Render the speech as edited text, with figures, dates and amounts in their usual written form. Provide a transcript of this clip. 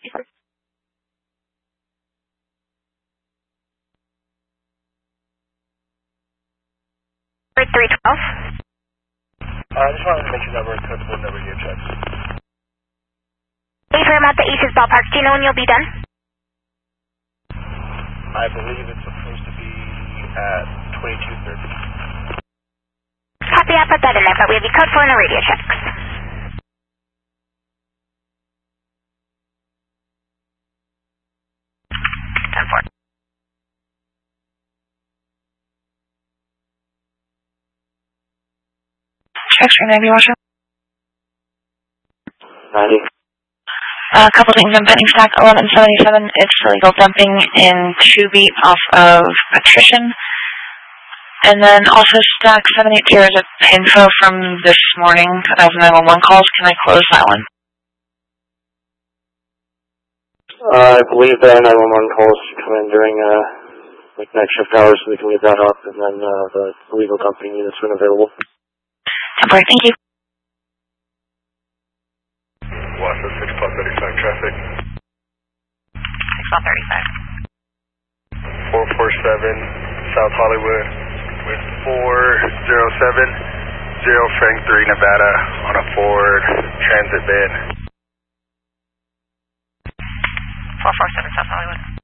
312. I just wanted to make sure that we're comfortable in the radio checks. Hey, Fairmont, the Aces Ballpark. Do you know when you'll be done? I believe it's supposed to be at 22:30. Copy, I'll put that in there, but we have your code 4 in the radio checks. Code 4. Checks for Navy, Russia. 90. A couple things. I'm betting stack 1177. It's illegal dumping in 2 beat off of Patrician. And then also stack 780 is a info from this morning of 911 calls. Can I close that one? I believe the 911 calls should come in during like night shift hours, so we can leave that up, and then the illegal dumping units when available. Temporary, thank you. Wasa 6 plus 35 traffic. 6 plus 35. 447 South Hollywood with 407 Frank 3 Nevada on a Ford Transit van. 447 South Hollywood.